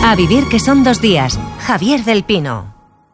A vivir que son 2 días. Javier del Pino.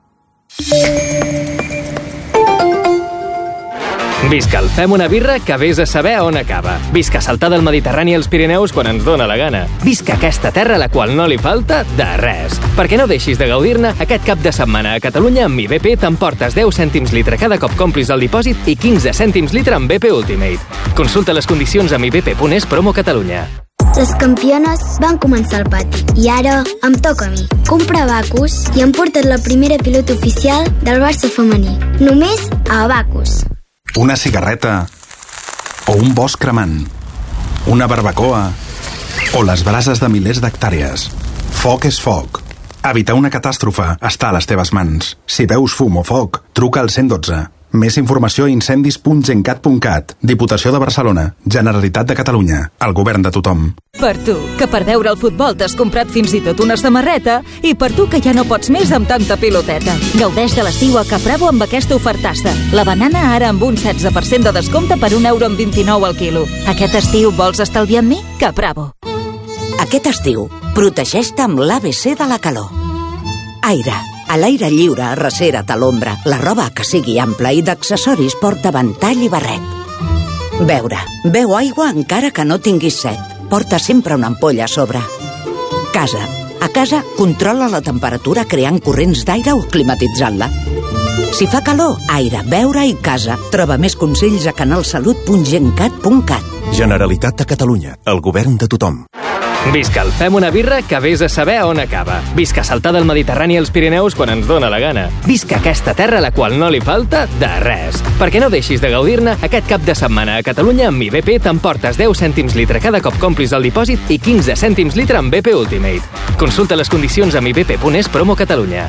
Visca el Fem una birra que vés a saber on acaba. Visca saltar del Mediterrani als Pirineus quan ens dóna la gana. Visca aquesta terra a la qual no li falta de res. Perquè no deixis de gaudir-ne, aquest cap de setmana a Catalunya amb IBP t'emportes 10 cèntims litre cada cop complis el dipòsit i 15 cèntims litre amb BP Ultimate. Consulta les condicions amb ibp.es promo Catalunya. Les campiones van començar al pati i ara em toca a mi. Comprar Abacus i em portat la primera pilota oficial del Barça femení. Només a Abacus. Una cigarreta o un bosc cremant, una barbacoa o les brases de milers d'hectàrees. Foc és foc. Evitar una catàstrofe està a les teves mans. Si veus fum o foc, truca al 112. Més informació a incendis.gencat.cat. Diputació de Barcelona. Generalitat de Catalunya. El govern de tothom. Per tu, que per veure el futbol t'has comprat fins i tot una samarreta, i per tu que ja no pots més amb tanta piloteta. Gaudeix de l'estiu a Capravo amb aquesta ofertassa. La banana ara amb un 16% de descompte per €1,29 al quilo. Aquest estiu vols estalviar amb mi? Capravo. Aquest estiu, protegeix-te amb l'ABC de la calor. Aire. A l'aire lliure, arrecera't a l'ombra. La roba que sigui ampla i d'accessoris porta ventall i barret. Beure. Beu aigua encara que no tinguis set. Porta sempre una ampolla a sobre. Casa. A casa, controla la temperatura creant corrents d'aire o climatitzant-la. Si fa calor, aire, beure i casa. Troba més consells a canalsalut.gencat.cat. Generalitat de Catalunya. El govern de tothom. Visca el Fem una birra que vés a saber on acaba. Visca saltar del Mediterrani als Pirineus quan ens dóna la gana. Visca aquesta terra a la qual no li falta de res. Perquè no deixis de gaudir-ne, aquest cap de setmana a Catalunya amb IBP t'emportes 10 cèntims litre cada cop complis el dipòsit i 15 cèntims litre amb BP Ultimate. Consulta les condicions amb ibp.es promo Catalunya.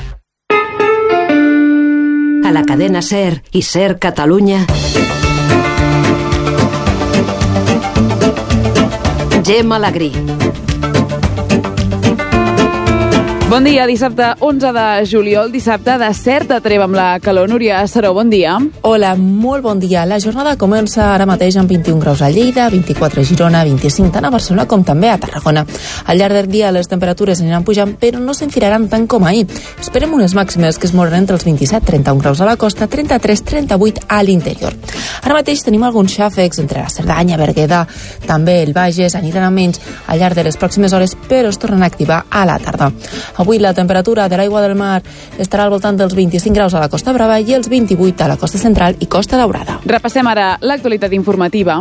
A la cadena SER i SER Catalunya. Gemma Alegrí. Bon dia, dissabte 11 de juliol, dissabte de certa treva amb la calor. Núria Saró, bon dia. Hola, molt bon dia. La jornada comença ara mateix amb 21 graus a Lleida, 24 a Girona, 25 tant a Barcelona com també a Tarragona. Al llarg del dia les temperatures aniran pujant, però no s'enfilaran tant com ahir. Esperem unes màximes que es mouen entre els 27-31 graus a la costa, 33-38 a l'interior. Ara mateix tenim alguns xàfecs entre la Cerdanya, Berguedà, també el Bages, aniran a menys al llarg de les pròximes hores, però es tornen a activar a la tarda. Avui la temperatura de l'aigua del mar estarà al voltant dels 25 graus a la Costa Brava i els 28 a la Costa Central i Costa Daurada. Repassem ara l'actualitat informativa.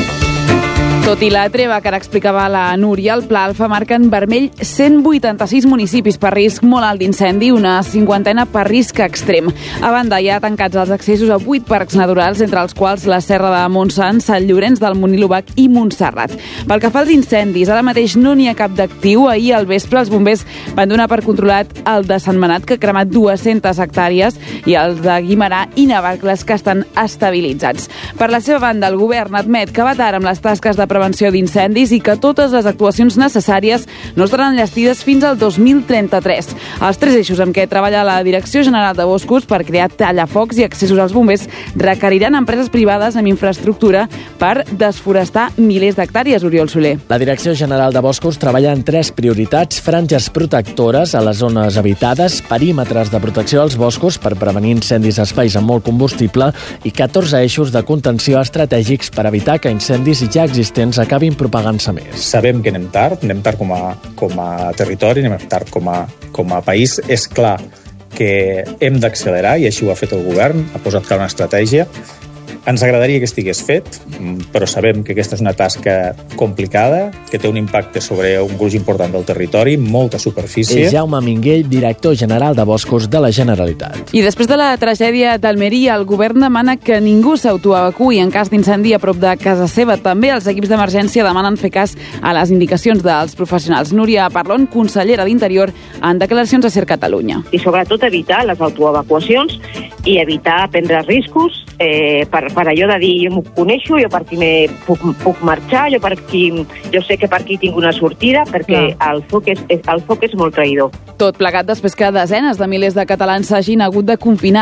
Tot i la treva que ara explicava la Núria, el Pla Alfa marca en vermell 186 municipis per risc molt alt d'incendi, una 50 per risc extrem. A banda, hi ha tancats els accessos a 8 parcs naturals, entre els quals la Serra de Montsant, Sant Llorenç del Munt i l'Obac i Montserrat. Pel que fa als incendis, ara mateix no n'hi ha cap d'actiu. Ahir al vespre els bombers van donar per controlat el de Sentmenat, que ha cremat 200 hectàrees, i els de Guimerà i Navarcles, que estan estabilitzats. Per la seva banda, el govern admet que va tard amb les tasques de prevenció d'incendis i que totes les actuacions necessàries no estaran enllestides fins al 2033. Els 3 eixos amb què treballa la Direcció General de Boscos per crear tallafocs i accessos als bombers requeriran empreses privades amb infraestructura per desforestar milers d'hectàrees. Oriol Soler. La Direcció General de Boscos treballa en 3 prioritats: franges protectores a les zones habitades, perímetres de protecció als boscos per prevenir incendis a espais amb molt combustible i 14 eixos de contenció estratègics per evitar que incendis ja existents acabin propagant-se més. Sabem que anem tard com a territori, anem tard com a país. És clar que hem d'accelerar i així ho ha fet el govern, ha posat clar una estratègia. Ens agradaria que estigués fet, però sabem que aquesta és una tasca complicada, que té un impacte sobre un gruix important del territori, molta superfície. És Jaume Minguell, director general de Boscos de la Generalitat. I després de la tragèdia d'Almeria, el govern demana que ningú s'autoevacuï en cas d'incendi a prop de casa seva. També els equips d'emergència demanen fer cas a les indicacions dels professionals. Núria Parlon, consellera d'Interior, en declaracions a SER Catalunya. I sobretot evitar les autoevacuacions i evitar prendre riscos per allò de dir jo m'ho coneixo, jo per aquí puc marxar, jo sé que per aquí tinc una sortida, perquè el foc és molt traïdor. Tot plegat després que desenes de milers de catalans s'hagin hagut de confinar